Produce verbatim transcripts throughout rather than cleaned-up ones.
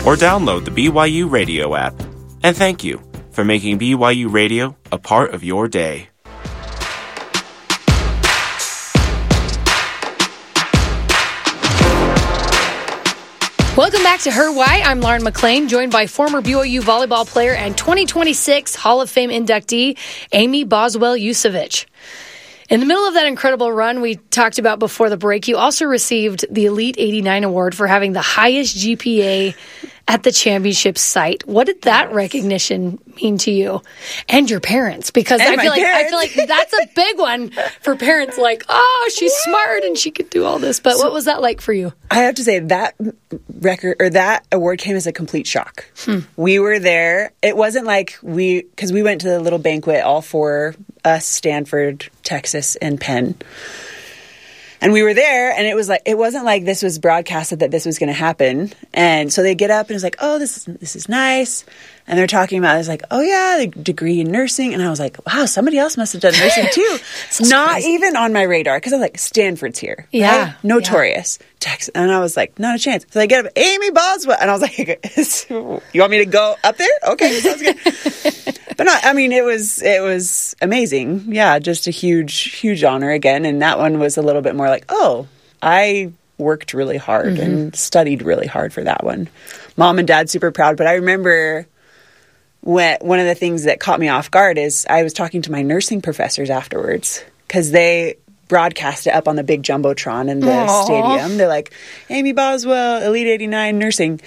or download the B Y U Radio app. And thank you for making B Y U Radio a part of your day. Welcome back to Her Why. I'm Lauren McLean, joined by former B Y U volleyball player and twenty twenty-six Hall of Fame inductee, Amy Boswell-Usovich. In the middle of that incredible run we talked about before the break, you also received the Elite eighty-nine Award for having the highest G P A at the championship site. What did that recognition mean to you and your parents? Because and I feel like parents. I feel like that's a big one for parents. Like, oh, she's smart and she could do all this. But so, what was that like for you? I have to say that record or that award came as a complete shock. Hmm. We were there. It wasn't like we because we went to the little banquet, all four us, Stanford, Texas, and Penn. And we were there, and it was like it wasn't like this was broadcasted that this was going to happen. And so they get up, and it's like, oh, this this is nice. And they're talking about it's like, oh yeah, the degree in nursing. And I was like, wow, somebody else must have done nursing too. It's not crazy. Even on my radar because I was like, Stanford's here, yeah, right? Notorious, yeah. Texas. And I was like, not a chance. So they get up, Amy Boswell, and I was like, you want me to go up there? Okay, sounds good. But no, I mean, it was it was amazing. Yeah, just a huge, huge honor again. And that one was a little bit more like, oh, I worked really hard mm-hmm. and studied really hard for that one. Mom and Dad super proud. But I remember when one of the things that caught me off guard is I was talking to my nursing professors afterwards because they broadcast it up on the big Jumbotron in the Aww. Stadium. They're like, Amy Boswell, Elite eighty-nine nursing.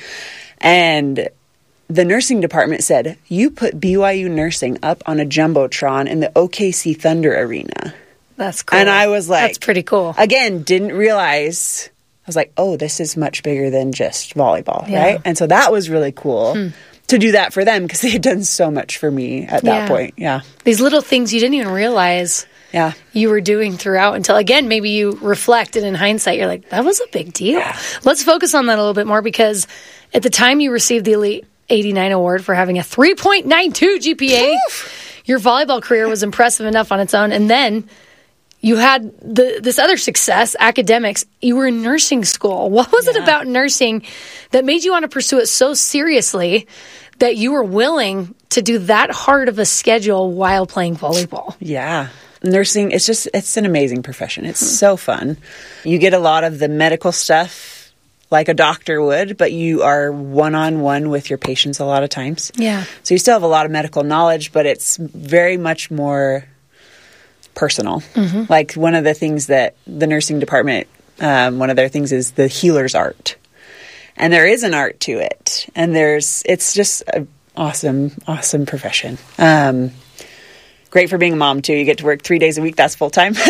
And the nursing department said, you put B Y U nursing up on a Jumbotron in the O K C Thunder Arena. That's cool. And I was like... That's pretty cool. Again, didn't realize... I was like, oh, this is much bigger than just volleyball, yeah. right? And so that was really cool hmm. to do that for them because they had done so much for me at that yeah. point. Yeah. These little things you didn't even realize yeah. you were doing throughout until, again, maybe you reflect and in hindsight, you're like, that was a big deal. Yeah. Let's focus on that a little bit more because at the time you received the Elite eighty-nine Award for having a three point nine two G P A. Oof. Your volleyball career was impressive enough on its own. And then you had the, this other success, academics. You were in nursing school. What was yeah. it about nursing that made you want to pursue it so seriously that you were willing to do that hard of a schedule while playing volleyball? Yeah. Nursing, it's just, it's an amazing profession. It's hmm. so fun. You get a lot of the medical stuff like a doctor would, but you are one-on-one with your patients a lot of times. Yeah. So you still have a lot of medical knowledge, but it's very much more personal. Mm-hmm. Like one of the things that the nursing department, um, one of their things is the healer's art. And there is an art to it. And there's, it's just an awesome, awesome profession. Um, great for being a mom too. You get to work three days a week. That's full time.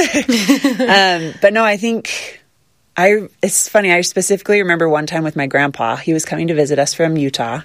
um, but no, I think... I, it's funny, I specifically remember one time with my grandpa, he was coming to visit us from Utah,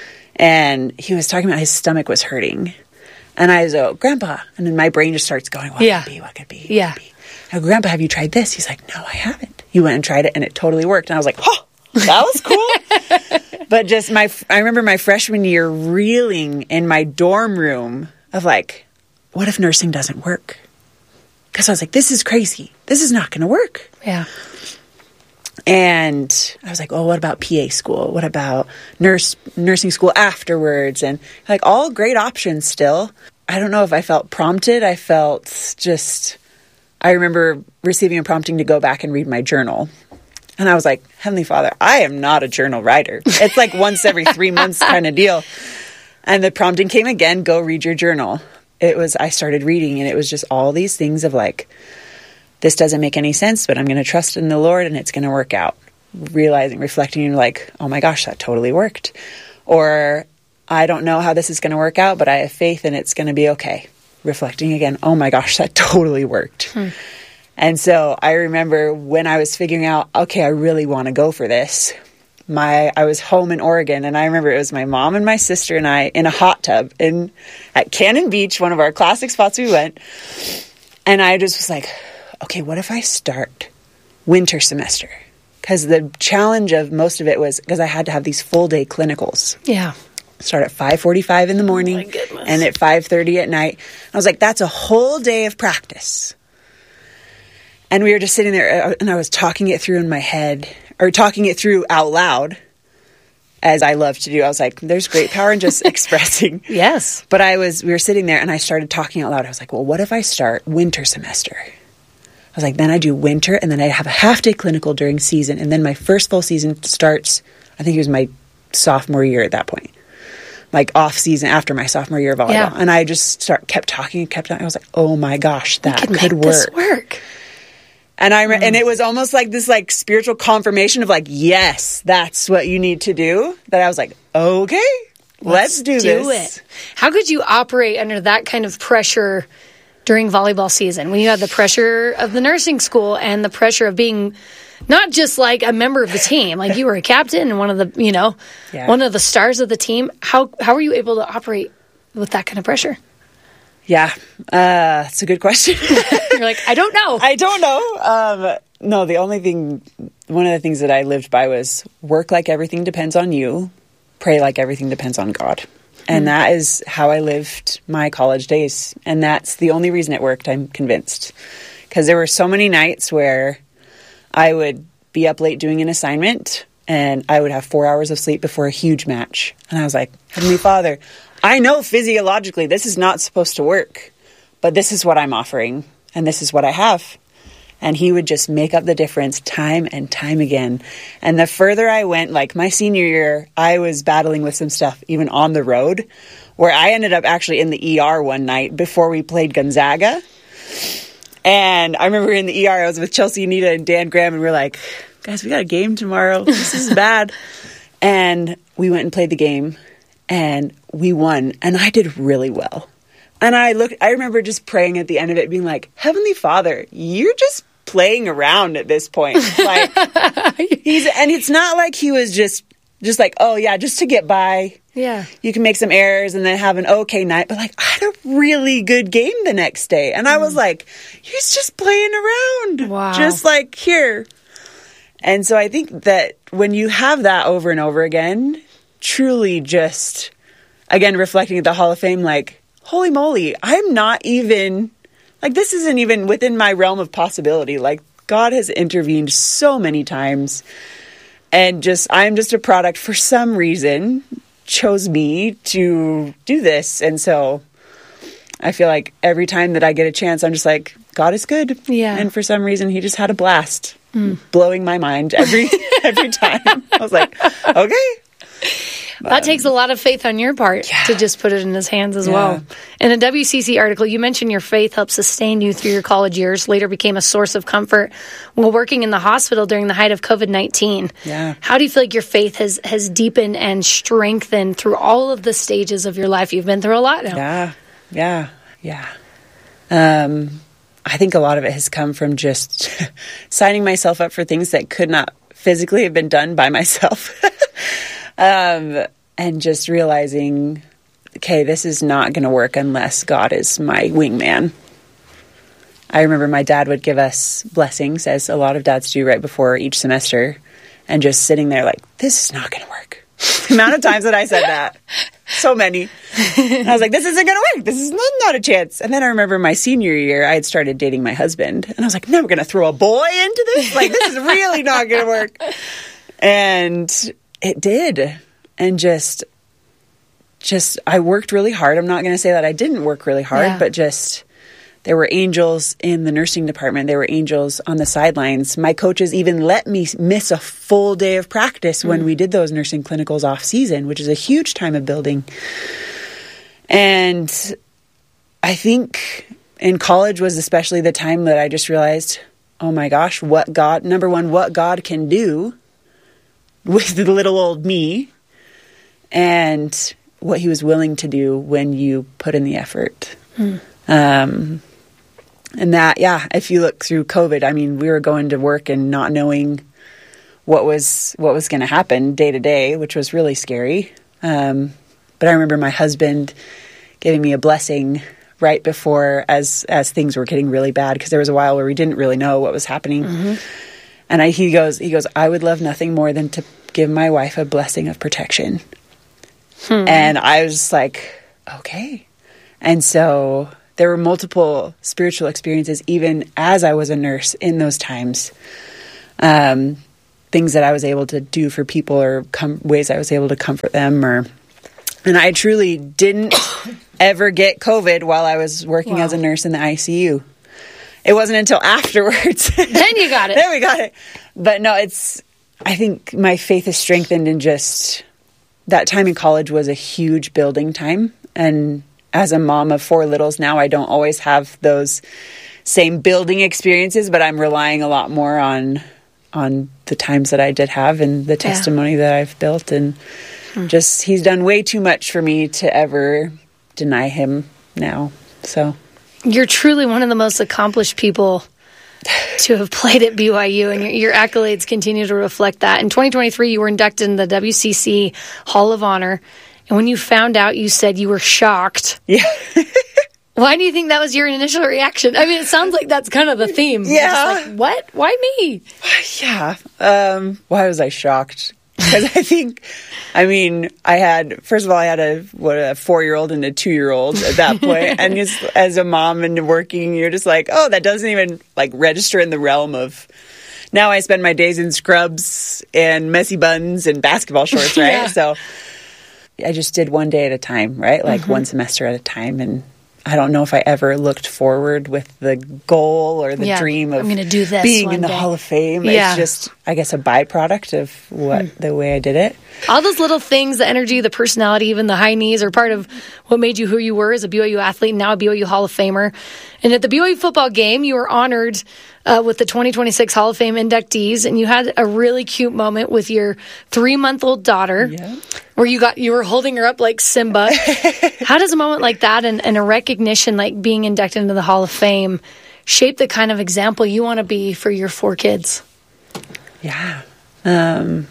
and he was talking about his stomach was hurting. And I was like, Grandpa. And then my brain just starts going, what yeah. could it be? What could it be? What yeah. could it be? I go, Grandpa, have you tried this? He's like, no, I haven't. He went and tried it, and it totally worked. And I was like, oh, that was cool. But just my, I remember my freshman year reeling in my dorm room of like, what if nursing doesn't work? Because I was like, this is crazy. This is not going to work. Yeah. And I was like, oh, what about P A school? What about nurse nursing school afterwards? And like all great options still. I don't know if I felt prompted. I felt just, I remember receiving a prompting to go back and read my journal. And I was like, Heavenly Father, I am not a journal writer. It's like once every three months kind of deal. And the prompting came again, go read your journal. It was, I started reading and it was just all these things of like, this doesn't make any sense, but I'm going to trust in the Lord and it's going to work out. Realizing, reflecting, and like, oh my gosh, that totally worked. Or I don't know how this is going to work out, but I have faith and it's going to be okay. Reflecting again, oh my gosh, that totally worked. Hmm. And so I remember when I was figuring out, okay, I really want to go for this. My I was home in Oregon, and I remember it was my mom and my sister and I in a hot tub in at Cannon Beach, one of our classic spots we went. And I just was like, okay, what if I start winter semester? Because the challenge of most of it was because I had to have these full day clinicals. Yeah. Start at five forty-five in the morning oh my goodness. And at five thirty at night. I was like, that's a whole day of practice. And we were just sitting there and I was talking it through in my head or talking it through out loud. as I love to do. I was like, there's great power in just expressing. Yes. But I was, we were sitting there and I started talking out loud. I was like, well, what if I start winter semester? I was like, then I do winter and then I have a half day clinical during season. And then my first full season starts, I think it was my sophomore year at that point, like off season after my sophomore year of volleyball. Yeah. And I just start kept talking and kept talking. I was like, oh my gosh, that could could make work. this work. And I re- mm. and it was almost like this like spiritual confirmation of like, yes, that's what you need to do. That I was like, okay, let's, let's do, do this. It. How could you operate under that kind of pressure during volleyball season when you had the pressure of the nursing school and the pressure of being not just like a member of the team, like you were a captain and one of the, you know, yeah. one of the stars of the team. How how were you able to operate with that kind of pressure? Yeah, uh, that's a good question. You're like, I don't know. I don't know. Um, no, the only thing, one of the things that I lived by was work like everything depends on you, pray like everything depends on God. And mm. that is how I lived my college days. And that's the only reason it worked, I'm convinced. Because there were so many nights where I would be up late doing an assignment and I would have four hours of sleep before a huge match. And I was like, Heavenly Father, I know physiologically this is not supposed to work, but this is what I'm offering and this is what I have. And he would just make up the difference time and time again. And the further I went, like my senior year, I was battling with some stuff even on the road where I ended up actually in the E R one night before we played Gonzaga. And I remember in the E R, I was with Chelsea, Anita, and Dan Graham, and we we're like, guys, we got a game tomorrow. This is bad. And we went and played the game, and we won. And I did really well. And I looked, I remember just praying at the end of it, being like, Heavenly Father, you're just playing around at this point. Like, he's, and it's not like he was just, just like, oh yeah, just to get by. Yeah. You can make some errors and then have an okay night. But like, I had a really good game the next day. And I was like, he's just playing around. Wow. Just like here. And so I think that when you have that over and over again, truly just, again, reflecting at the Hall of Fame, like, holy moly, I'm not even, like, this isn't even within my realm of possibility. Like, God has intervened so many times. And just, I'm just a product for some reason, chose me to do this. And so I feel like every time that I get a chance, I'm just like, God is good. Yeah. And for some reason, he just had a blast, mm. blowing my mind every every time. I was like, okay. That um, takes a lot of faith on your part yeah. to just put it in his hands as yeah. well. In a W C C article, you mentioned your faith helped sustain you through your college years, later became a source of comfort while working in the hospital during the height of covid nineteen. Yeah. How do you feel like your faith has, has deepened and strengthened through all of the stages of your life? You've been through a lot now. Yeah, yeah, yeah. Um, I think a lot of it has come from just signing myself up for things that could not physically have been done by myself. Um, and just realizing, okay, this is not going to work unless God is my wingman. I remember my dad would give us blessings, as a lot of dads do right before each semester, and just sitting there like, this is not going to work. The amount of times that I said that, so many. And I was like, this isn't going to work. This is not, not a chance. And then I remember my senior year, I had started dating my husband, and I was like, no, we're going to throw a boy into this? Like, this is really not going to work. And it did. And just, just, I worked really hard. I'm not going to say that I didn't work really hard, yeah. but just, there were angels in the nursing department. There were angels on the sidelines. My coaches even let me miss a full day of practice mm. when we did those nursing clinicals off season, which is a huge time of building. And I think in college was especially the time that I just realized, oh my gosh, what God, number one, what God can do with the little old me, and what he was willing to do when you put in the effort. Mm. Um, and that, yeah, if you look through COVID, I mean, we were going to work and not knowing what was what was going to happen day to day, which was really scary. Um, but I remember my husband giving me a blessing right before, as as things were getting really bad, because there was a while where we didn't really know what was happening. Mm-hmm. And I, he goes, he goes, I would love nothing more than to give my wife a blessing of protection. Hmm. And I was just like, okay. And so there were multiple spiritual experiences, even as I was a nurse in those times, um, things that I was able to do for people or com- ways I was able to comfort them. Or, and I truly didn't ever get COVID while I was working Wow. as a nurse in the I C U. It wasn't until afterwards. Then you got it. Then we got it. But no, it's, I think my faith is strengthened in just that time in college was a huge building time. And as a mom of four littles now, I don't always have those same building experiences, but I'm relying a lot more on on the times that I did have and the testimony yeah. that I've built. And hmm. just, he's done way too much for me to ever deny him now. So you're truly one of the most accomplished people to have played at B Y U, and your, your accolades continue to reflect that. In twenty twenty-three, you were inducted in the W C C Hall of Honor. And when you found out, you said you were shocked. Yeah. Why do you think that was your initial reaction? I mean, it sounds like that's kind of the theme. Yeah. Just like, what? Why me? Yeah. Um, why was I shocked? Because I think, I mean, I had, first of all, I had a, what, a four-year-old and a two-year-old at that point. And just, as a mom and working, you're just like, oh, that doesn't even, like, register in the realm of, now I spend my days in scrubs and messy buns and basketball shorts, right? Yeah. So I just did one day at a time, right? Like, mm-hmm. one semester at a time. And I don't know if I ever looked forward with the goal or the yeah, dream of I'm gonna do this being one in the day. Hall of Fame. Yeah. It's just, I guess, a byproduct of what mm. the way I did it. All those little things, the energy, the personality, even the high knees, are part of what made you who you were as a B Y U athlete and now a B Y U Hall of Famer. And at the B Y U football game, you were honored uh, with the twenty twenty-six Hall of Fame inductees, and you had a really cute moment with your three-month-old daughter. Yeah. Where you got you were holding her up like Simba. How does a moment like that and, and a recognition like being inducted into the Hall of Fame shape the kind of example you want to be for your four kids? Yeah. Um,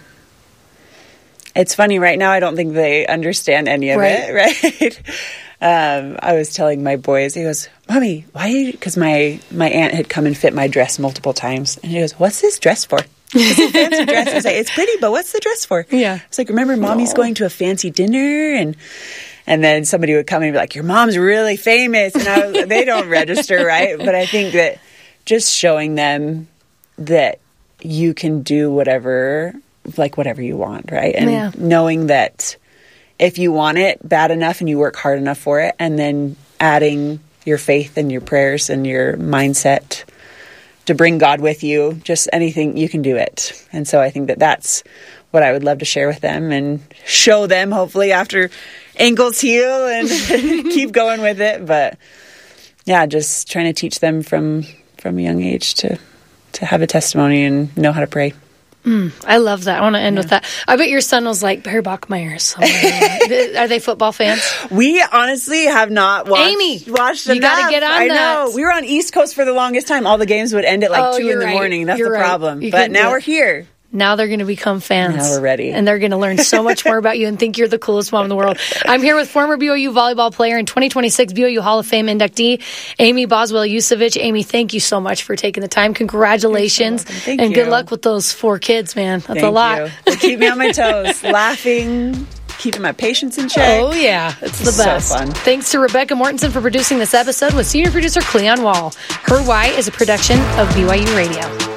it's funny right now. I don't think they understand any of right. it. Right. um, I was telling my boys, he goes, "Mommy, why?" Because my, my aunt had come and fit my dress multiple times. And he goes, "What's this dress for?" It's a fancy dress. I was like, it's pretty, but what's the dress for? Yeah. It's like, remember, mommy's Aww. going to a fancy dinner, and and then somebody would come and be like, your mom's really famous, and I was, they don't register, right? But I think that just showing them that you can do whatever, like whatever you want, right? And yeah. knowing that if you want it bad enough and you work hard enough for it, and then adding your faith and your prayers and your mindset to bring God with you, just anything, you can do it. And so I think that that's what I would love to share with them and show them, hopefully, after ankles heal and keep going with it. But yeah, just trying to teach them from from a young age to, to have a testimony and know how to pray. Mm, I love that. I want to end yeah. with that. I bet your son was like, Barry Bachmeyer's. Are they football fans? We honestly have not watched, Amy, watched you got to get on I that. know. We were on East Coast for the longest time. All the games would end at like oh, two in the right. morning. That's you're the right. problem. You but now we're here. Now they're going to become fans. Now we're ready. And they're going to learn so much more about you and think you're the coolest mom in the world. I'm here with former B Y U volleyball player and twenty twenty-six B Y U Hall of Fame inductee, Amy Boswell-Yusevich. Amy, thank you so much for taking the time. Congratulations. So thank and you. good luck with those four kids, man. That's thank a lot. You. Well, keep me on my toes, laughing, keeping my patience in check. Oh, yeah. It's the so best. Fun. Thanks to Rebecca Mortensen for producing this episode with senior producer Cleon Wall. Her Why is a production of B Y U Radio.